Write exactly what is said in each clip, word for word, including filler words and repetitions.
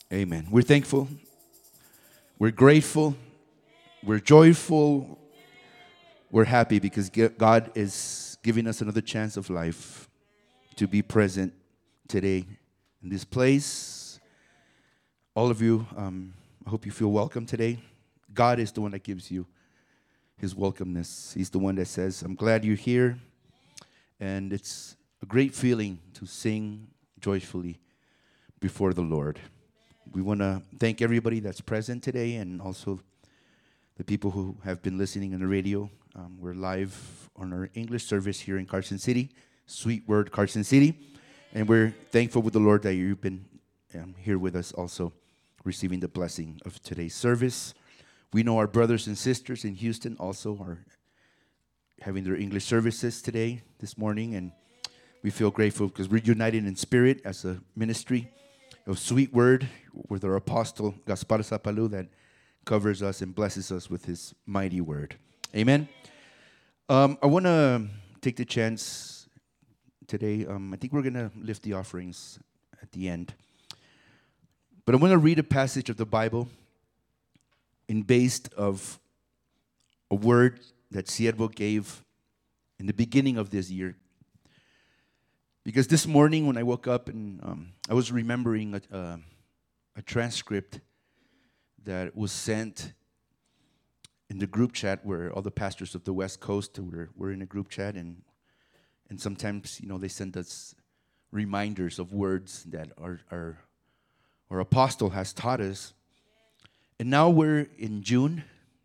Amen. We're thankful. We're grateful. We're joyful. We're happy because God is giving us another chance of life to be present today in this place. All of you, um, I hope you feel welcome today. God is the one that gives you his welcomeness. He's the one that says, I'm glad you're here. And it's a great feeling to sing joyfully before the Lord. We want to thank everybody that's present today and also the people who have been listening on the radio. Um, we're live on our English service here in Carson City, Sweet Word, Carson City. And we're thankful with the Lord that you've been um, here with us also, receiving the blessing of today's service. We know our brothers and sisters in Houston also are having their English services today, this morning, and we feel grateful because we're united in spirit as a ministry of Sweet Word with our apostle, Gaspar Zapalu, that covers us and blesses us with his mighty word. Amen. Um, I want to take the chance today. Um, I think we're going to lift the offerings at the end. But I want to read a passage of the Bible in based of a word that Siervo gave in the beginning of this year. Because this morning when I woke up and um, I was remembering a, a, a transcript that was sent in the group chat where all the pastors of the West Coast were, were in a group chat, and and sometimes, you know, they send us reminders of words that our, our, our apostle has taught us. And now we're in June,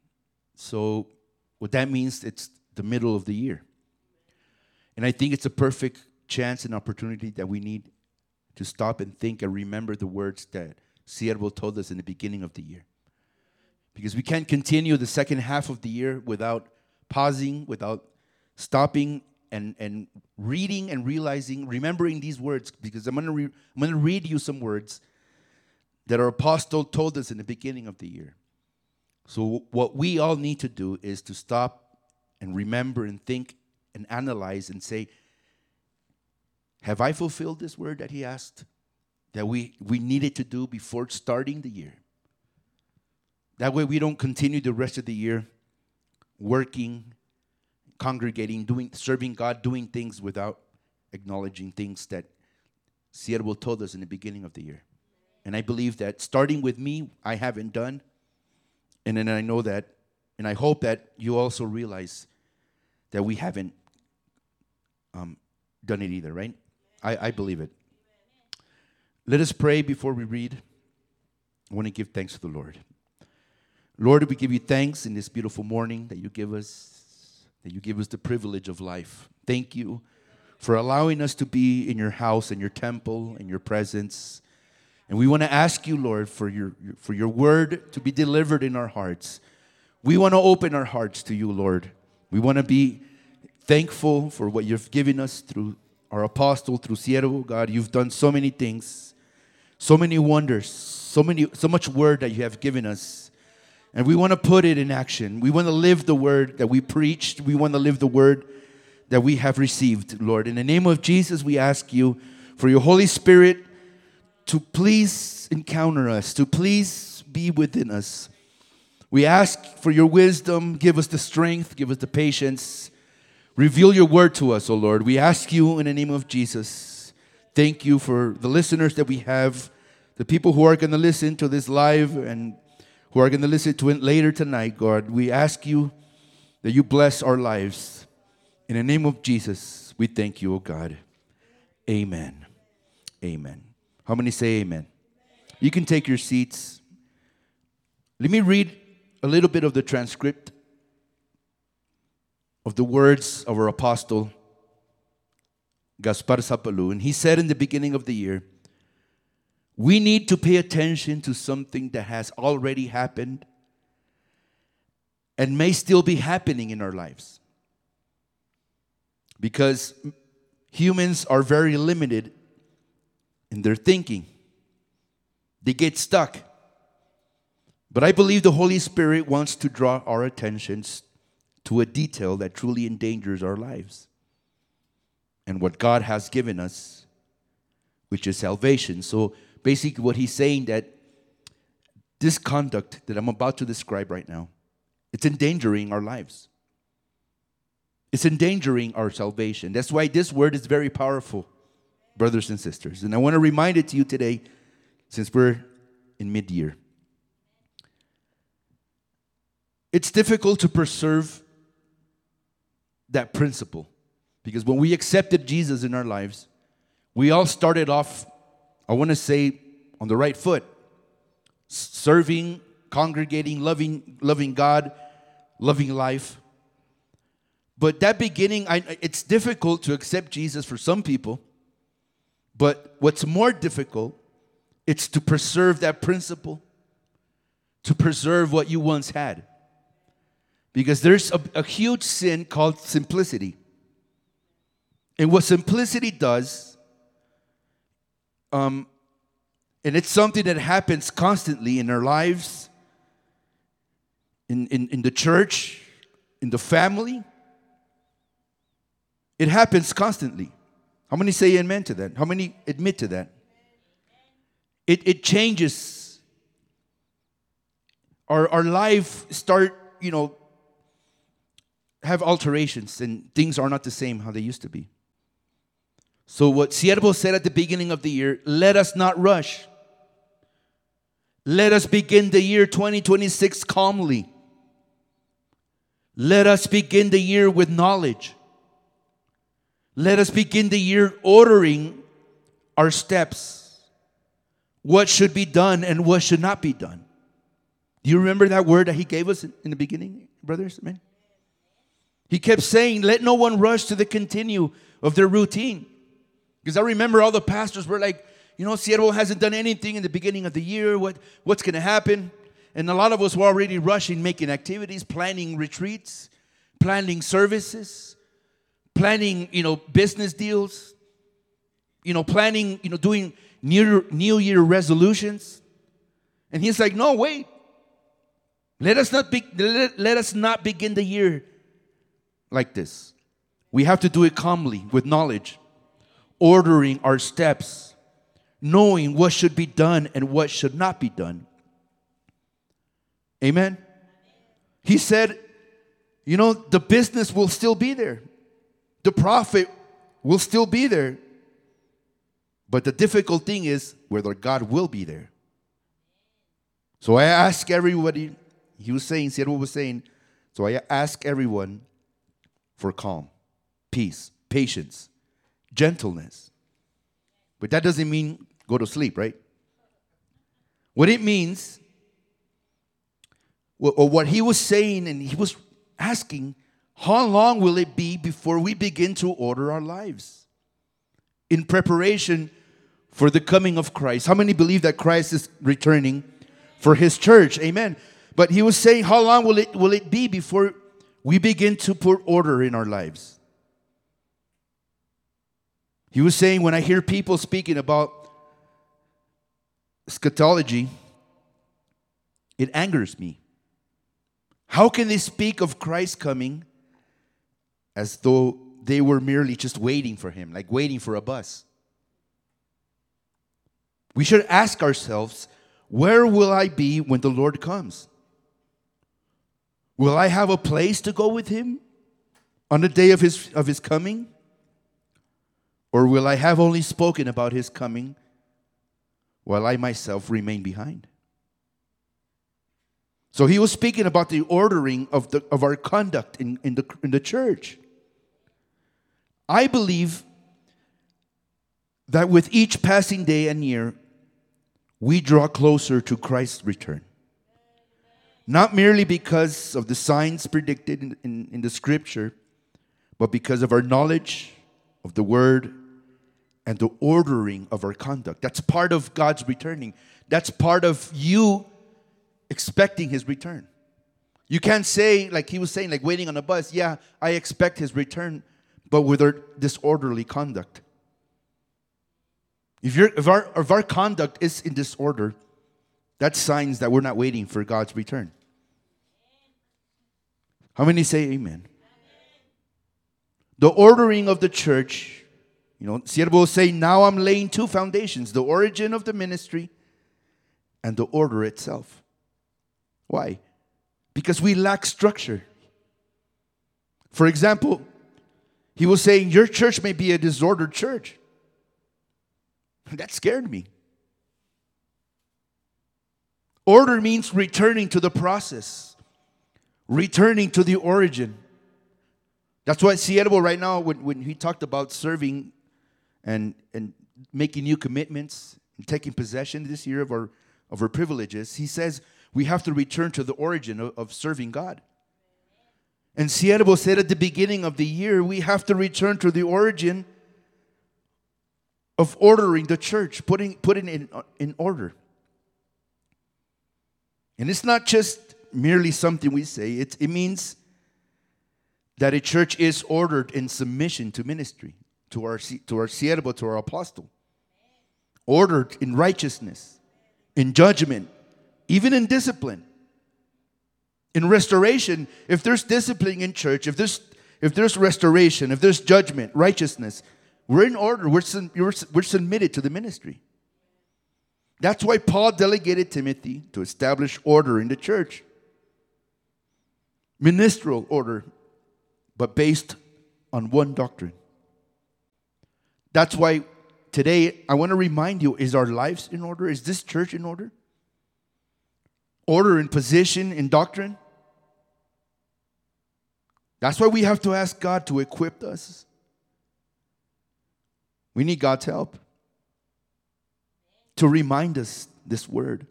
so what that means, it's the middle of the year. And I think it's a perfect chance and opportunity that we need to stop and think and remember the words that Siervo told us in the beginning of the year. Because we can't continue the second half of the year without pausing, without stopping and, and reading and realizing, remembering these words. Because I'm going to re- I'm going to read you some words that our apostle told us in the beginning of the year. So what we all need to do is to stop and remember and think and analyze and say, have I fulfilled this word that he asked that we, we needed to do before starting the year? That way we don't continue the rest of the year working, congregating, doing, serving God, doing things without acknowledging things that Siervo told us in the beginning of the year. And I believe that starting with me, I haven't done. And then I know that, and I hope that you also realize that we haven't um, done it either, right? I, I believe it. Let us pray before we read. I want to give thanks to the Lord. Lord, we give you thanks in this beautiful morning that you give us, that you give us the privilege of life. Thank you for allowing us to be in your house, in your temple, in your presence. And we want to ask you, Lord, for your, for your word to be delivered in our hearts. We want to open our hearts to you, Lord. We want to be thankful for what you've given us through our apostle, through Siervo. God, you've done so many things, so many wonders, so many, so much word that you have given us. And we want to put it in action. We want to live the word that we preached. We want to live the word that we have received, Lord. In the name of Jesus, we ask you for your Holy Spirit to please encounter us, to please be within us. We ask for your wisdom. Give us the strength. Give us the patience. Reveal your word to us, O Lord. We ask you in the name of Jesus. Thank you for the listeners that we have, the people who are going to listen to this live and who are going to listen to it later tonight, God. We ask you that you bless our lives. In the name of Jesus, we thank you, O God. Amen. Amen. How many say amen? You can take your seats. Let me read a little bit of the transcript of the words of our apostle, Gaspar Zapalu. And he said in the beginning of the year, we need to pay attention to something that has already happened and may still be happening in our lives. Because humans are very limited in their thinking. They get stuck. But I believe the Holy Spirit wants to draw our attentions to a detail that truly endangers our lives and what God has given us, which is salvation. So basically what he's saying that this conduct that I'm about to describe right now, it's endangering our lives. It's endangering our salvation. That's why this word is very powerful, brothers and sisters. And I want to remind it to you today, since we're in mid-year. It's difficult to preserve that principle, because when we accepted Jesus in our lives, we all started off, I want to say, on the right foot, serving, congregating, loving, loving God, loving life. But that beginning, I, it's difficult to accept Jesus for some people. But what's more difficult, it's to preserve that principle, to preserve what you once had. Because there's a, a huge sin called simplicity. And what simplicity does, um, and it's something that happens constantly in our lives, in, in, in the church, in the family. It happens constantly. How many say amen to that? How many admit to that? It, it changes. Our, our life start, you know, have alterations, and things are not the same how they used to be. So what Siervo said at the beginning of the year, let us not rush. Let us begin the year twenty twenty-six calmly. Let us begin the year with knowledge. Let us begin the year ordering our steps. What should be done and what should not be done. Do you remember that word that he gave us in the beginning, brothers? Amen. He kept saying, let no one rush to the continue of their routine. Because I remember all the pastors were like, you know, Siervo hasn't done anything in the beginning of the year. What, what's going to happen? And a lot of us were already rushing, making activities, planning retreats, planning services, planning, you know, business deals, you know, planning, you know, doing New, New Year resolutions. And he's like, no, wait. Let us not be, let, let us not begin the year like this. We have to do it calmly, with knowledge, ordering our steps, knowing what should be done and what should not be done. Amen? He said, you know, the business will still be there. The profit will still be there. But the difficult thing is whether God will be there. So I ask everybody, he was saying, Siervo was saying, so I ask everyone for calm, peace, patience, gentleness. But that doesn't mean go to sleep, right? What it means, or what he was saying, and he was asking, how long will it be before we begin to order our lives in preparation for the coming of Christ? How many believe that Christ is returning for his church? Amen. But he was saying, how long will it will it be before we begin to put order in our lives? He was saying, when I hear people speaking about eschatology, it angers me. How can they speak of Christ coming as though they were merely just waiting for him, like waiting for a bus? We should ask ourselves, where will I be when the Lord comes? Will I have a place to go with him on the day of his, of his coming? Or will I have only spoken about his coming while I myself remain behind? So he was speaking about the ordering of, the, of our conduct in, in, the, in the church. I believe that with each passing day and year, we draw closer to Christ's return. Not merely because of the signs predicted in, in, in the scripture, but because of our knowledge of the word and the ordering of our conduct. That's part of God's returning. That's part of you expecting his return. You can't say, like he was saying, like waiting on a bus, yeah, I expect his return, but with our disorderly conduct. If, you're, if, our, if our conduct is in disorder, that's signs that we're not waiting for God's return. How many say amen? The ordering of the church, you know, Siervo will say, now I'm laying two foundations, the origin of the ministry and the order itself. Why? Because we lack structure. For example, he was saying, your church may be a disordered church. That scared me. Order means returning to the process, returning to the origin. That's why Seattle right now, when, when he talked about serving and, and making new commitments and taking possession this year of our, of our privileges, he says we have to return to the origin of, of serving God. And Seattle said at the beginning of the year, we have to return to the origin of ordering the church, putting, putting it in, in order. And it's not just merely something we say. It, it means that a church is ordered in submission to ministry, to our, to our Seattle, to our apostle. Ordered in righteousness, in judgment, even in discipline. In restoration, if there's discipline in church, if there's, if there's restoration, if there's judgment, righteousness, we're in order. We're, we're, we're submitted to the ministry. That's why Paul delegated Timothy to establish order in the church. Ministerial order, but based on one doctrine. That's why today I want to remind you, is our lives in order? Is this church in order? Order in position, in doctrine? That's why we have to ask God to equip us. We need God's help to remind us this word.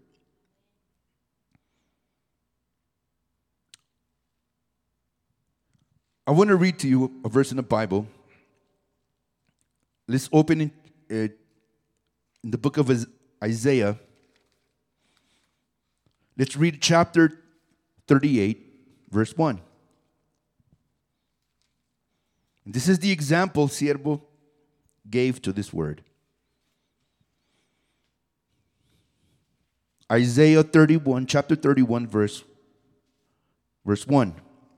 I want to read to you a verse in the Bible. Let's open it uh, in the book of Isaiah. Let's read chapter thirty-eight, verse one. And this is the example Siervo gave to this word. Isaiah thirty-one, chapter thirty-one, verse, verse one.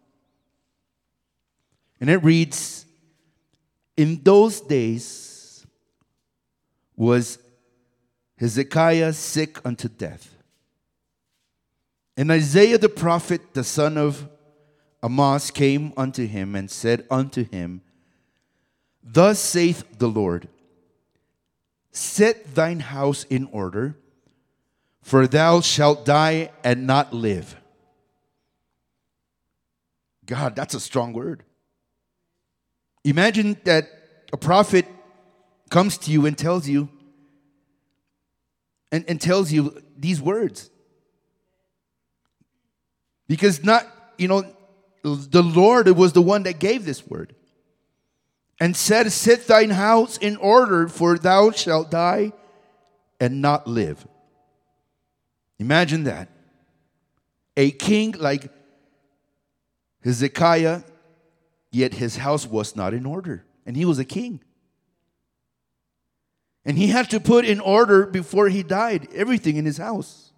And it reads, in those days was Hezekiah sick unto death. And Isaiah the prophet, the son of Amoz, came unto him and said unto him, thus saith the Lord, set thine house in order, for thou shalt die and not live. God, that's a strong word. Imagine that a prophet comes to you and tells you, and, and tells you these words. Because not, you know, the Lord was the one that gave this word. And said, set thine house in order, for thou shalt die and not live. Imagine that. A king like Hezekiah, yet his house was not in order. And he was a king. And he had to put in order before he died everything in his house.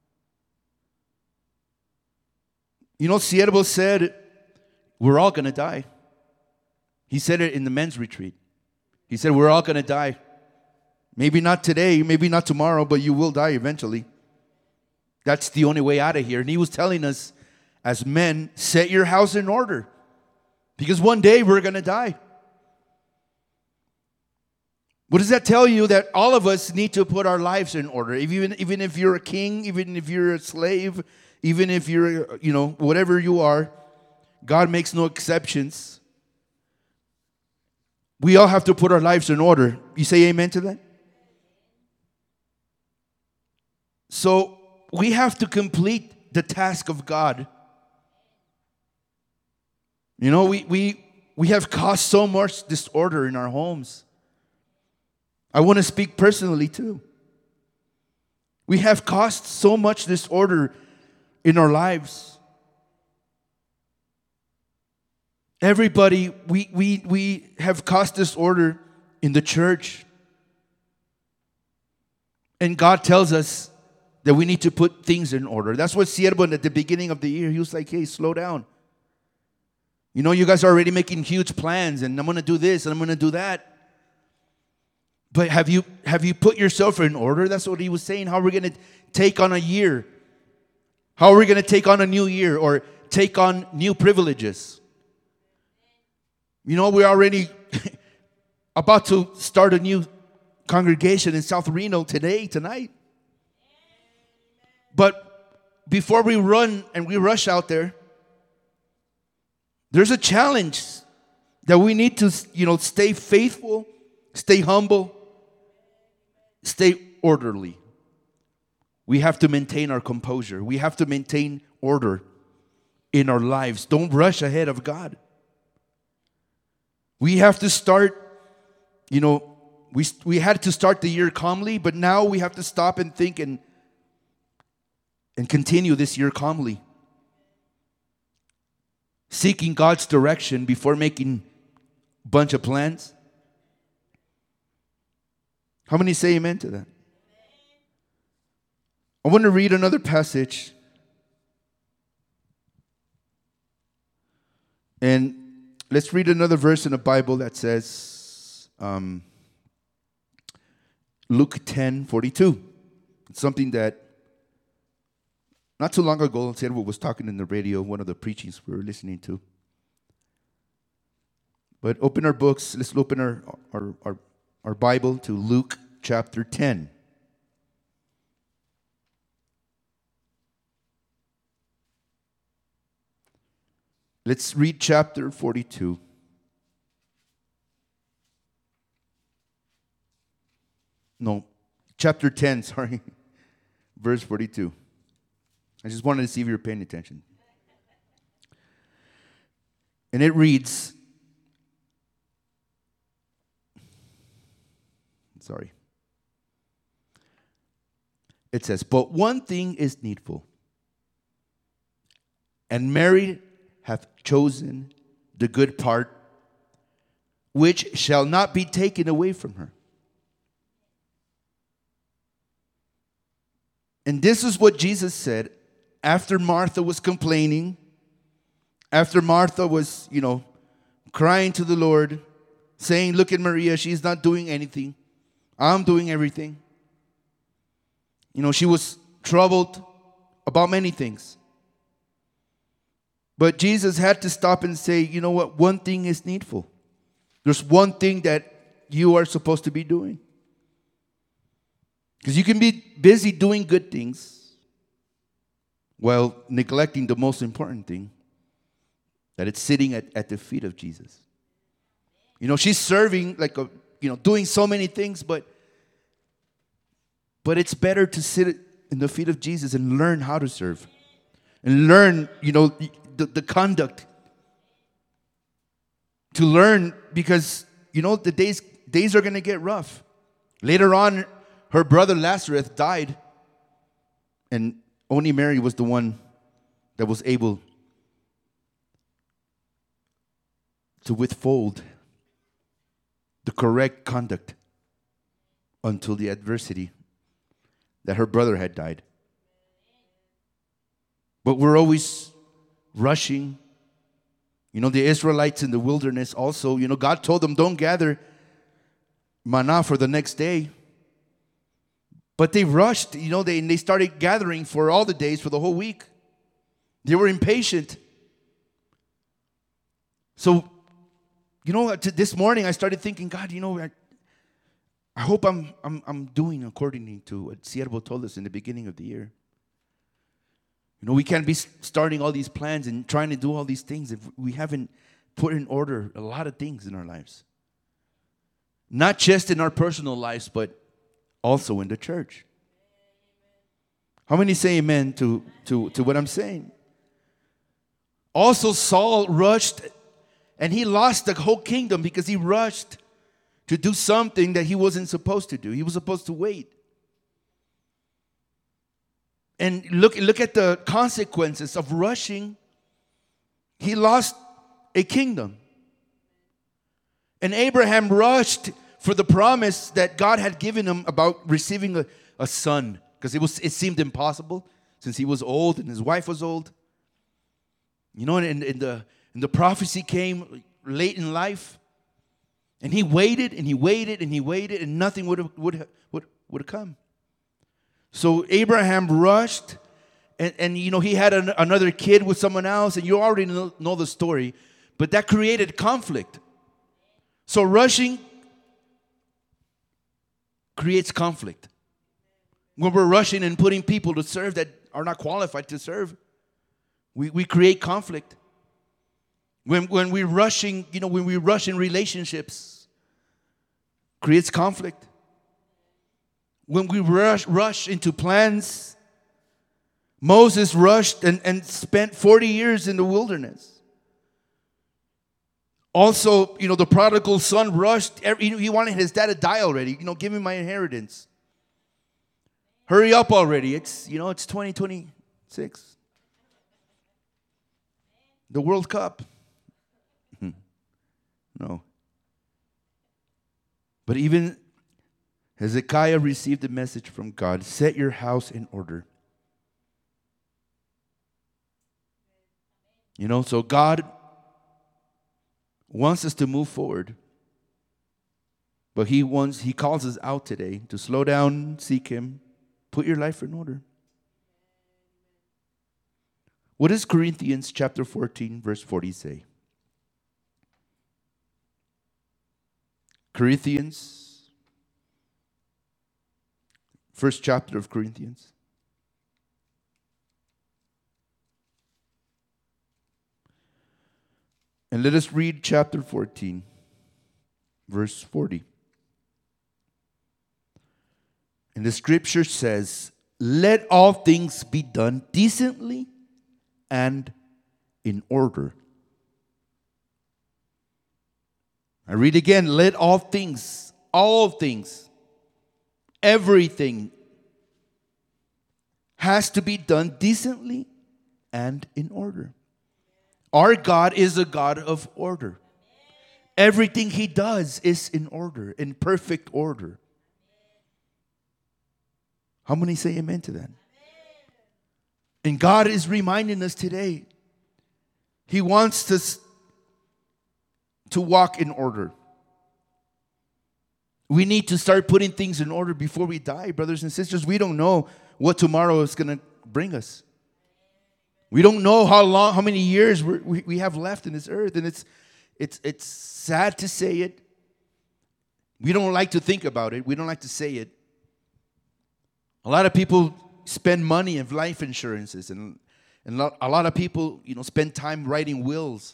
You know, Siervo said, we're all going to die. He said it in the men's retreat. He said, we're all going to die. Maybe not today, maybe not tomorrow, but you will die eventually. That's the only way out of here. And he was telling us, as men, set your house in order. Because one day we're going to die. What does that tell you? That all of us need to put our lives in order. Even, even if you're a king, even if you're a slave, even if you're, you know, whatever you are, God makes no exceptions. We all have to put our lives in order. You say amen to that? So we have to complete the task of God. You know, we, we, we have caused so much disorder in our homes. I want to speak personally too. We have caused so much disorder in our lives. Everybody, we, we, we have caused disorder in the church. And God tells us that we need to put things in order. That's what Siervo at the beginning of the year, he was like, hey, slow down. You know, you guys are already making huge plans, and I'm going to do this, and I'm going to do that. But have you have you put yourself in order? That's what he was saying. How are we going to take on a year? How are we going to take on a new year or take on new privileges? You know, we're already about to start a new congregation in South Reno today, tonight. But before we run and we rush out there, there's a challenge that we need to, you know, stay faithful, stay humble, stay orderly. We have to maintain our composure. We have to maintain order in our lives. Don't rush ahead of God. We have to start, you know, we, we had to start the year calmly, but now we have to stop and think and, and continue this year calmly. Seeking God's direction before making a bunch of plans. How many say amen to that? I want to read another passage. And let's read another verse in the Bible that says, um, Luke ten forty-two. It's something that not too long ago, Servo was talking in the radio, one of the preachings we were listening to. But open our books, let's open our, our, our, our Bible to Luke chapter ten. Let's read chapter forty-two. No, chapter ten, sorry. Verse forty-two. I just wanted to see if you were paying attention. And it reads, sorry. It says, but one thing is needful, and Mary hath chosen the good part, which shall not be taken away from her. And this is what Jesus said after Martha was complaining, after Martha was, you know, crying to the Lord, saying, look at Maria, she's not doing anything. I'm doing everything. You know, she was troubled about many things. But Jesus had to stop and say, you know what, one thing is needful. There's one thing that you are supposed to be doing. Because you can be busy doing good things while neglecting the most important thing, that it's sitting at, at the feet of Jesus. You know, she's serving, like, a, you know, doing so many things, but, but it's better to sit in the feet of Jesus and learn how to serve. And learn, you know, the, the conduct. To learn, because, you know, the days, days are going to get rough. Later on, her brother Lazarus died, and only Mary was the one that was able to withhold the correct conduct until the adversity that her brother had died. But we're always rushing. You know, the Israelites in the wilderness also, you know, God told them, don't gather manna for the next day. But they rushed, you know, they, and they started gathering for all the days, for the whole week. They were impatient. So, you know, this morning I started thinking, God, you know, I, I hope I'm, I'm, I'm doing according to what Siervo told us in the beginning of the year. You know, we can't be starting all these plans and trying to do all these things if we haven't put in order a lot of things in our lives. Not just in our personal lives, but also in the church. How many say amen to, to, to what I'm saying? Also, Saul rushed and he lost the whole kingdom because he rushed to do something that he wasn't supposed to do. He was supposed to wait. And look, look at the consequences of rushing. He lost a kingdom. And Abraham rushed for the promise that God had given him about receiving a, a son. Because it was it seemed impossible since he was old and his wife was old. You know, and, and, the, and the prophecy came late in life. And he waited and he waited and he waited and nothing would have, would have, would, would have come. So Abraham rushed And, and you know, he had an, another kid with someone else, and you already know, know the story. But that created conflict. So rushing creates conflict. When we're rushing and putting people to serve that are not qualified to serve, we, we create conflict. When, when we're rushing, you know, when we rush in relationships, creates conflict. When we rush, rush into plans, Moses rushed and, and spent forty years in the wilderness. Also, you know, the prodigal son rushed. Every, he wanted his dad to die already. You know, give me my inheritance. Hurry up already. It's, you know, it's twenty twenty-six. The World Cup. No. But even Hezekiah received a message from God. Set your house in order. You know, so God wants us to move forward. But he wants, he calls us out today to slow down, seek him, put your life in order. What does Corinthians chapter fourteen, verse forty say? Corinthians, first chapter of Corinthians. And let us read chapter fourteen, verse forty. And the scripture says, let all things be done decently and in order. I read again, let all things, all things, everything has to be done decently and in order. Our God is a God of order. Everything he does is in order, in perfect order. How many say amen to that? And God is reminding us today. He wants us to walk in order. We need to start putting things in order before we die, brothers and sisters. We don't know what tomorrow is going to bring us. We don't know how long, how many years we're, we we have left in this earth, and it's it's it's sad to say it. We don't like to think about it. We don't like to say it. A lot of people spend money in life insurances, and and a lot of people, you know, spend time writing wills.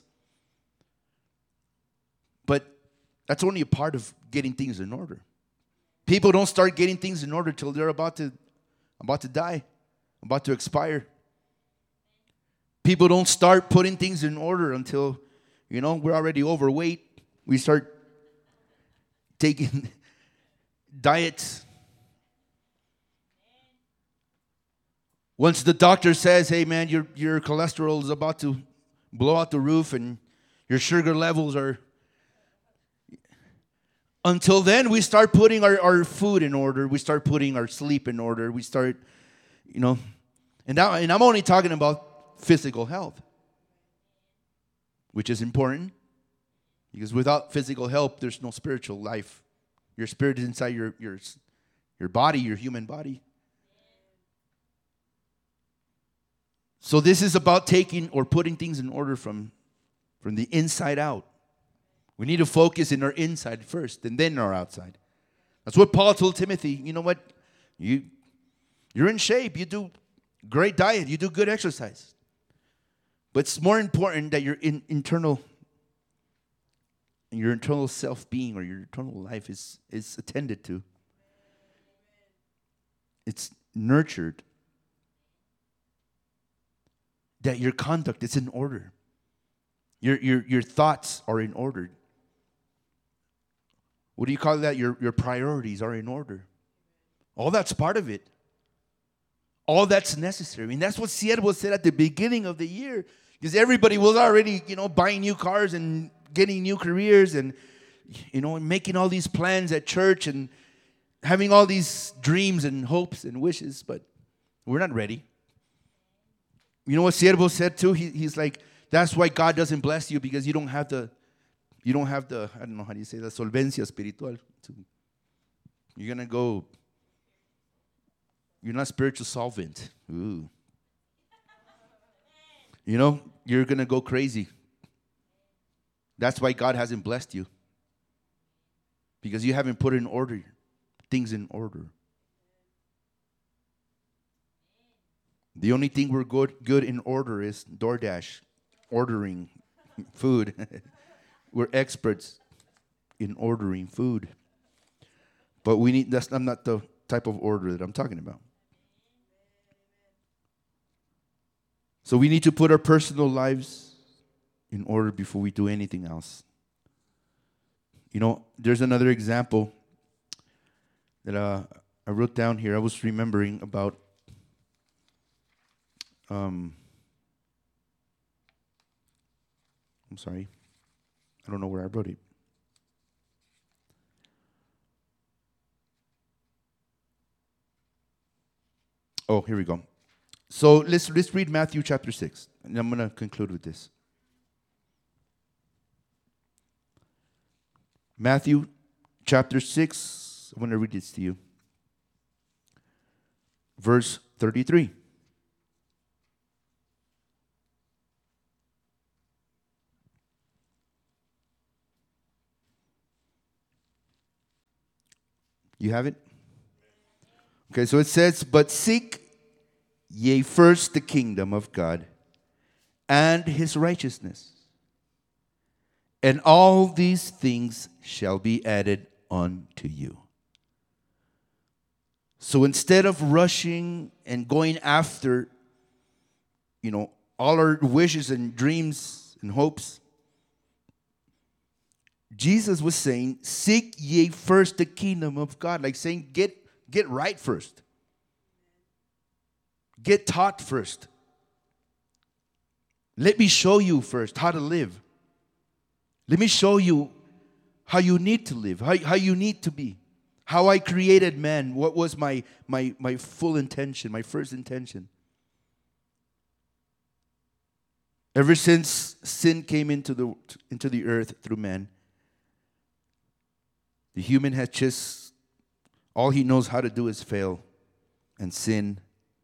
But that's only a part of getting things in order. People don't start getting things in order till they're about to about to die, about to expire. People don't start putting things in order until, you know, we're already overweight. We start taking diets. Once the doctor says, hey, man, your, your cholesterol is about to blow out the roof and your sugar levels are... Until then, we start putting our, our food in order. We start putting our sleep in order. We start, you know... And, now, and I'm only talking about physical health, which is important, because without physical health, there's no spiritual life. Your spirit is inside your your your body, your human body. So this is about taking or putting things in order from from the inside out. We need to focus in our inside first, and then our outside. That's what Paul told Timothy. You know what? You you're in shape. You do great diet. You do good exercise. But it's more important that your in, internal, your internal self-being or your internal life is, is attended to. It's nurtured. That your conduct is in order. Your, your, your thoughts are in order. What do you call that? Your, your priorities are in order. All that's part of it. All that's necessary. I mean, that's what Siervo said at the beginning of the year. Because everybody was already, you know, buying new cars and getting new careers and, you know, making all these plans at church and having all these dreams and hopes and wishes. But we're not ready. You know what Siervo said too? He, he's like, that's why God doesn't bless you, because you don't have the, you don't have the, I don't know how do you say that, solvencia espiritual. To, you're going to go, you're not spiritual solvent. Ooh. You know, you're going to go crazy. That's why God hasn't blessed you. Because you haven't put in order, things in order. The only thing we're good, good in order is DoorDash, ordering food. We're experts in ordering food. But we need, that's not the type of order that I'm talking about. So we need to put our personal lives in order before we do anything else. You know, there's another example that uh, I wrote down here. I was remembering about um, I'm sorry. I don't know where I wrote it. Oh, here we go. So let's let's read Matthew chapter six, and I'm going to conclude with this. Matthew chapter six, I'm going to read this to you. Verse thirty-three. You have it? Okay, so it says, but seek ye first the kingdom of God and his righteousness, and all these things shall be added unto you. So instead of rushing and going after, you know, all our wishes and dreams and hopes, Jesus was saying, seek ye first the kingdom of God. Like saying, get, get right first. Get taught first. Let me show you first how to live. Let me show you how you need to live, how, how you need to be. How I created man. What was my, my, my full intention, my first intention. Ever since sin came into the, into the earth through man, the human has just, all he knows how to do is fail and sin.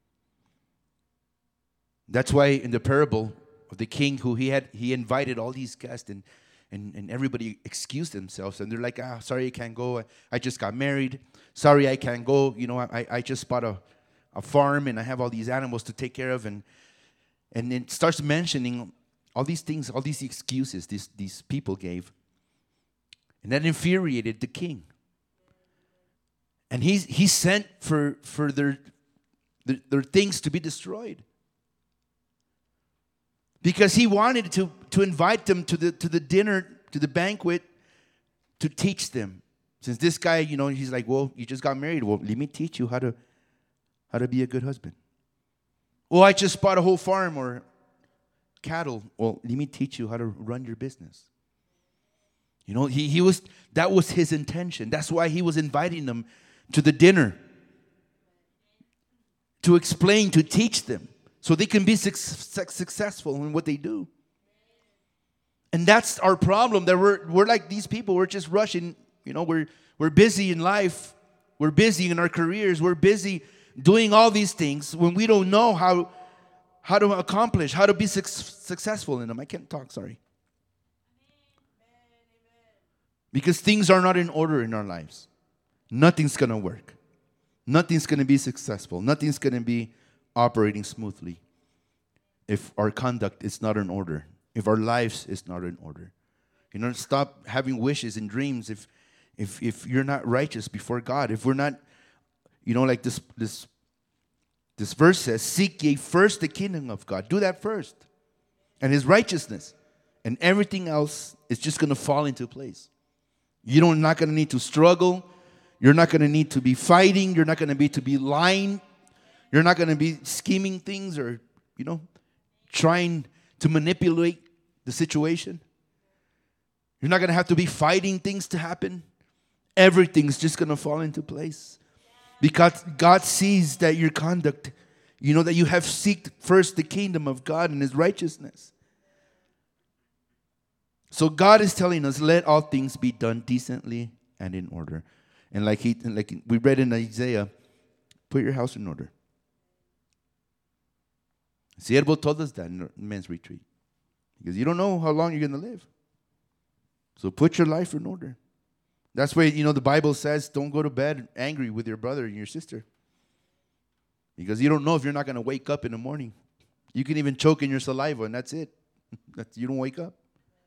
That's why in the parable of the king who he had, he invited all these guests and, and, and everybody excused themselves. And they're like, ah, sorry, I can't go. I, I just got married. Sorry, I can't go. You know, I, I just bought a, a farm and I have all these animals to take care of. And, and it starts mentioning all these things, all these excuses these, these people gave. And that infuriated the king. And he, he sent for, for their, their, their things to be destroyed. Because he wanted to, to invite them to the, to the dinner, to the banquet, to teach them. Since this guy, you know, he's like, well, you just got married. Well, let me teach you how to, how to be a good husband. Well, I just bought a whole farm or cattle. Well, let me teach you how to run your business. You know, he, he was, that was his intention. That's why he was inviting them to the dinner. To explain, to teach them. So they can be su- su- successful in what they do. And that's our problem. That we're, we're like these people. We're just rushing. You know, we're, we're busy in life. We're busy in our careers. We're busy doing all these things when we don't know how, how to accomplish, how to be su- successful in them. I can't talk, sorry. Because things are not in order in our lives. Nothing's going to work. Nothing's going to be successful. Nothing's going to be operating smoothly if our conduct is not in order. If our lives is not in order. You know, stop having wishes and dreams if if if you're not righteous before God. If we're not, you know, like this this this verse says, seek ye first the kingdom of God. Do that first. And his righteousness. And everything else is just going to fall into place. You don't not going to need to struggle. You're not going to need to be fighting. You're not going to be to be lying. You're not going to be scheming things or, you know, trying to manipulate the situation. You're not going to have to be fighting things to happen. Everything's just going to fall into place. Because God sees that your conduct, you know, that you have sought first the kingdom of God and his righteousness. So God is telling us, let all things be done decently and in order. And like he, like we read in Isaiah, put your house in order. Siervo told us that in men's retreat. Because you don't know how long you're going to live. So put your life in order. That's why, you know, the Bible says don't go to bed angry with your brother and your sister. Because you don't know if you're not going to wake up in the morning. You can even choke in your saliva and that's it. You don't wake up.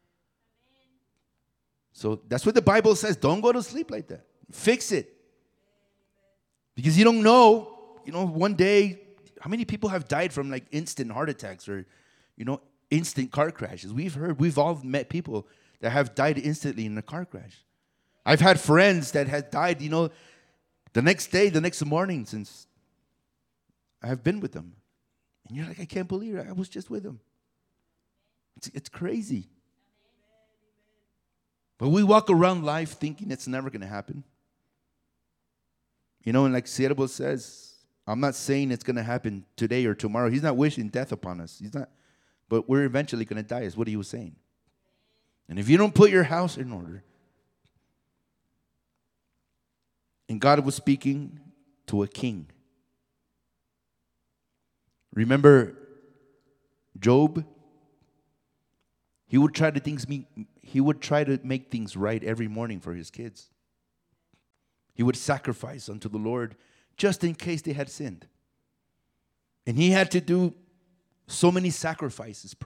So that's what the Bible says. Don't go to sleep like that. Fix it. Because you don't know, you know, one day, how many people have died from like instant heart attacks or, you know, instant car crashes? We've heard, we've all met people that have died instantly in a car crash. I've had friends that had died, you know, the next day, the next morning since I have been with them. And you're like, I can't believe it. I was just with them. It's, it's crazy. But we walk around life thinking it's never going to happen. You know, and like Siervo says, I'm not saying it's going to happen today or tomorrow. He's not wishing death upon us. He's not. But we're eventually going to die is what he was saying. And if you don't put your house in order. And God was speaking to a king. Remember Job? He would try to things he would try to make things right every morning for his kids. He would sacrifice unto the Lord just in case they had sinned. And he had to do so many sacrifices